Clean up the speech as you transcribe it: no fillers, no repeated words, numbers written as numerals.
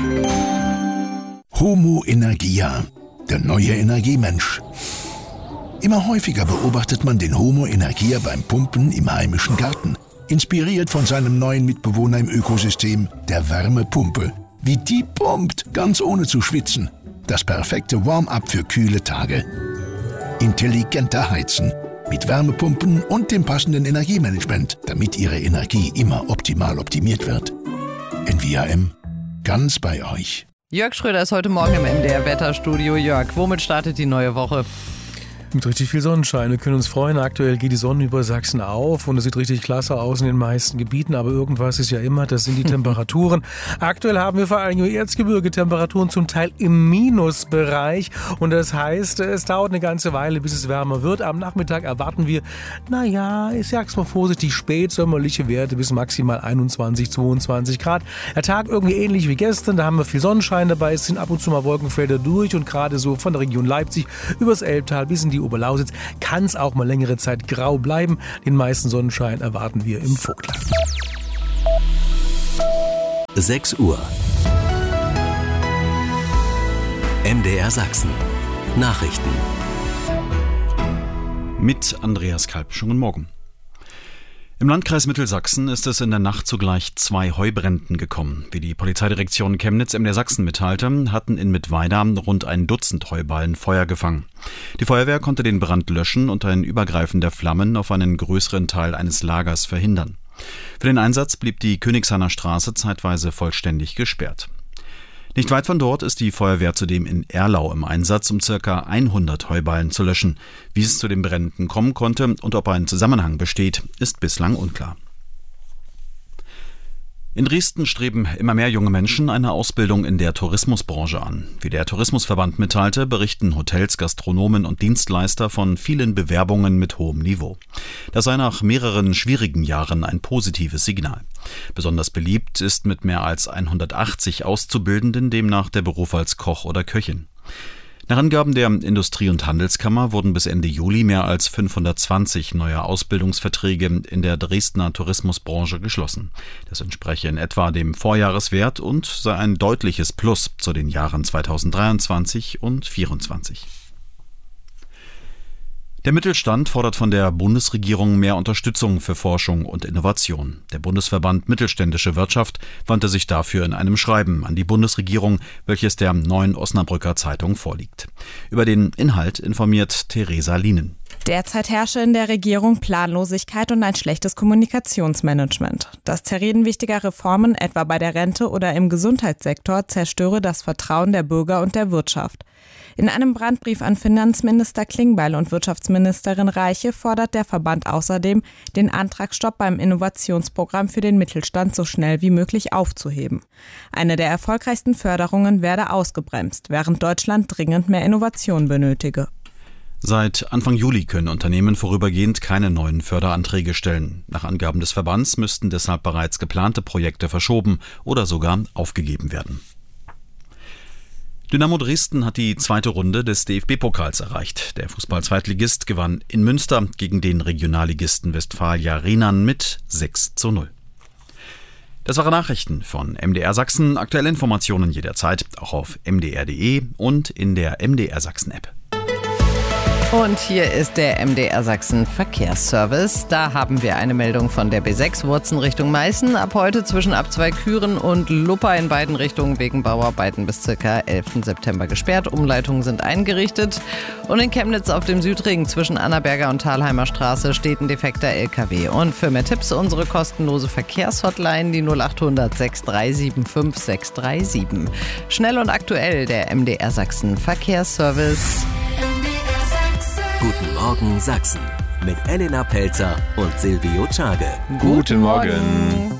Homo Energia, der neue Energiemensch. Immer häufiger beobachtet man den Homo Energia beim Pumpen im heimischen Garten. Inspiriert von seinem neuen Mitbewohner im Ökosystem, der Wärmepumpe. Wie die pumpt, ganz ohne zu schwitzen. Das perfekte Warm-up für kühle Tage. Intelligenter Heizen. Mit Wärmepumpen und dem passenden Energiemanagement, damit Ihre Energie immer optimal optimiert wird. NVAM, ganz bei euch. Jörg Schröder ist heute Morgen im MDR-Wetterstudio. Jörg, womit startet die neue Woche? Mit richtig viel Sonnenschein. Wir können uns freuen. Aktuell geht die Sonne über Sachsen auf und es sieht richtig klasse aus in den meisten Gebieten. Aber irgendwas ist ja immer, das sind die Temperaturen. Aktuell haben wir vor allem im Erzgebirge Temperaturen zum Teil im Minusbereich. Und das heißt, es dauert eine ganze Weile, bis es wärmer wird. Am Nachmittag erwarten wir, ich sag's mal vorsichtig, spätsommerliche Werte bis maximal 21, 22 Grad. Der Tag irgendwie ähnlich wie gestern. Da haben wir viel Sonnenschein dabei. Es sind ab und zu mal Wolkenfelder durch. Und gerade so von der Region Leipzig übers Elbtal bis in die Oberlausitz kann es auch mal längere Zeit grau bleiben. Den meisten Sonnenschein erwarten wir im Vogtland. 6 Uhr. MDR Sachsen. Nachrichten. Mit Andreas Kalb. Schönen Morgen. Im Landkreis Mittelsachsen ist es in der Nacht zu gleich 2 Heubränden gekommen. Wie die Polizeidirektion Chemnitz MDR Sachsen mitteilte, hatten in Mittweida rund ein Dutzend Heuballen Feuer gefangen. Die Feuerwehr konnte den Brand löschen und ein Übergreifen der Flammen auf einen größeren Teil eines Lagers verhindern. Für den Einsatz blieb die Königshainer Straße zeitweise vollständig gesperrt. Nicht weit von dort ist die Feuerwehr zudem in Erlau im Einsatz, um ca. 100 Heuballen zu löschen. Wie es zu den Bränden kommen konnte und ob ein Zusammenhang besteht, ist bislang unklar. In Dresden streben immer mehr junge Menschen eine Ausbildung in der Tourismusbranche an. Wie der Tourismusverband mitteilte, berichten Hotels, Gastronomen und Dienstleister von vielen Bewerbungen mit hohem Niveau. Das sei nach mehreren schwierigen Jahren ein positives Signal. Besonders beliebt ist mit mehr als 180 Auszubildenden demnach der Beruf als Koch oder Köchin. Nach Angaben der Industrie- und Handelskammer wurden bis Ende Juli mehr als 520 neue Ausbildungsverträge in der Dresdner Tourismusbranche geschlossen. Das entspreche in etwa dem Vorjahreswert und sei ein deutliches Plus zu den Jahren 2023 und 2024. Der Mittelstand fordert von der Bundesregierung mehr Unterstützung für Forschung und Innovation. Der Bundesverband Mittelständische Wirtschaft wandte sich dafür in einem Schreiben an die Bundesregierung, welches der Neuen Osnabrücker Zeitung vorliegt. Über den Inhalt informiert Theresa Lienen. Derzeit herrsche in der Regierung Planlosigkeit und ein schlechtes Kommunikationsmanagement. Das Zerreden wichtiger Reformen, etwa bei der Rente oder im Gesundheitssektor, zerstöre das Vertrauen der Bürger und der Wirtschaft. In einem Brandbrief an Finanzminister Klingbeil und Wirtschaftsministerin Reiche fordert der Verband außerdem, den Antragsstopp beim Innovationsprogramm für den Mittelstand so schnell wie möglich aufzuheben. Eine der erfolgreichsten Förderungen werde ausgebremst, während Deutschland dringend mehr Innovation benötige. Seit Anfang Juli können Unternehmen vorübergehend keine neuen Förderanträge stellen. Nach Angaben des Verbands müssten deshalb bereits geplante Projekte verschoben oder sogar aufgegeben werden. Dynamo Dresden hat die zweite Runde des DFB-Pokals erreicht. Der Fußball-Zweitligist gewann in Münster gegen den Regionalligisten Westfalia Rhenan mit 6:0. Das waren Nachrichten von MDR Sachsen. Aktuelle Informationen jederzeit auch auf mdr.de und in der MDR Sachsen-App. Und hier ist der MDR Sachsen Verkehrsservice. Da haben wir eine Meldung von der B6 Wurzen Richtung Meißen. Ab heute zwischen Abzweig-Küren und Luppa in beiden Richtungen wegen Bauarbeiten bis ca. 11. September gesperrt. Umleitungen sind eingerichtet. Und in Chemnitz auf dem Südring zwischen Annaberger und Thalheimer Straße steht ein defekter LKW. Und für mehr Tipps unsere kostenlose Verkehrshotline, die 0800 6375 637. Schnell und aktuell der MDR Sachsen Verkehrsservice. Guten Morgen Sachsen mit Elena Pelzer und Silvio Czage. Guten Morgen.